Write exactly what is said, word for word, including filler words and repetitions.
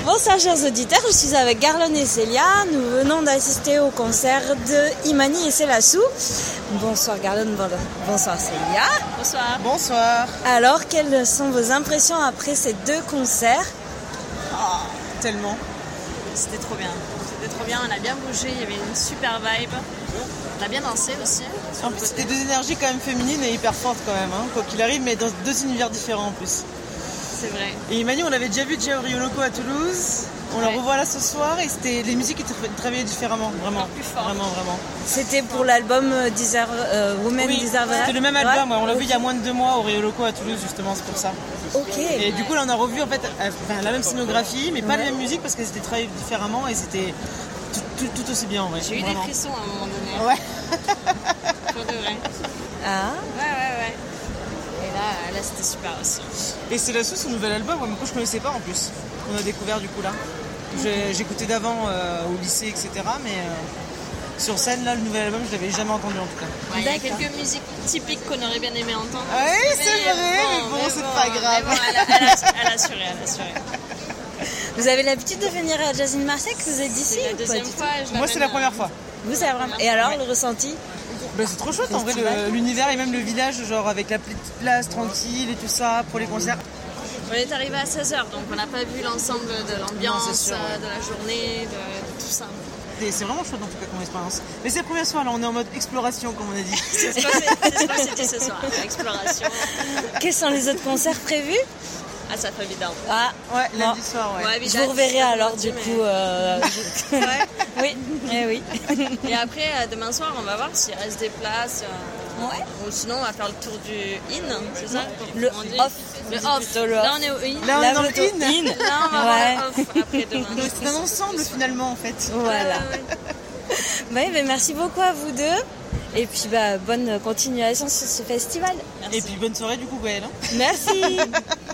Bonsoir chers auditeurs, je suis avec Garlone et Célia. Nous venons d'assister au concert de Imani et Selassou. Bonsoir Garlone, bonsoir Célia. Bonsoir. Bonsoir. Alors, quelles sont vos impressions après ces deux concerts? Oh, tellement. C'était trop bien. C'était trop bien, on a bien bougé, il y avait une super vibe. On a bien dansé aussi. En plus, c'était deux énergies quand même féminines et hyper fortes quand même, hein, quoi qu'il arrive, mais dans deux univers différents en plus. C'est vrai. Et Imani, on l'avait déjà vu déjà au Rio Loco à Toulouse. On ouais. la revoit là ce soir et c'était les musiques étaient travaillées différemment, vraiment. Plus fort. Vraiment, vraiment. C'était pour l'album Deserve, euh, Women oui, Deserve. C'était le même album, ouais. Ouais, on l'a okay. vu il y a moins de deux mois au Rio Loco à Toulouse, justement, c'est pour ça. Ok. Et ouais. du coup, là, on a revu en fait enfin, la même scénographie, mais pas ouais. les mêmes musiques parce qu'elles étaient travaillées différemment et c'était tout, tout, tout aussi bien. Ouais, J'ai eu vraiment. des frissons à un moment donné. Ouais. Pour de vrai. Ah. Ouais, ouais, ouais. Et là, là c'était super aussi. Et Selassou, son nouvel album, ouais, moi je connaissais pas en plus. On a découvert du coup là. J'ai, j'écoutais d'avant euh, au lycée, et cetera. Mais euh, sur scène, là, le nouvel album, je l'avais jamais entendu en tout cas. Ouais, il y a quelques musiques typiques qu'on aurait bien aimé entendre. Oui, c'est vrai, mais bon, mais bon c'est bon, pas grave. Bon, elle, a, elle, a, elle a assuré, elle a assuré. Vous avez l'habitude de venir à Jazz in Marseille, que vous êtes d'ici? C'est la deuxième fois. Je Moi, c'est la première fois. Vous, c'est la première. Et alors, ouais. le ressenti? Ben, c'est trop chouette en vrai, le, l'univers et même le village, genre avec la petite place tranquille et tout ça pour les concerts. On est arrivé à seize heures, donc on n'a pas vu l'ensemble de l'ambiance, non, sûr, ouais. de la journée, de, de tout ça. Et c'est vraiment chouette en tout cas comme expérience. Mais c'est la première fois, là on est en mode exploration comme on a dit. c'est ce qu'on s'est dit ce soir, exploration. Quels sont les autres concerts prévus? Ah, ça fait évident. Ah, ouais, lundi soir, ouais. ouais je vous reverrai alors du mais... coup. Euh... ouais. Oui, eh oui. Et après, demain soir, on va voir s'il reste des places. Euh... Ouais. Ou sinon, on va faire le tour du in, c'est ça? Le off. Le off. Là, on est au in. Là, on est dans le in. in. Là, on va ouais. voir le off après demain. C'est un ensemble finalement en fait. Voilà. Ouais, bah, merci beaucoup à vous deux. Et puis bah, bonne continuation sur ce festival. Merci. Et puis bonne soirée du coup, Gaëlle. Hein. Merci.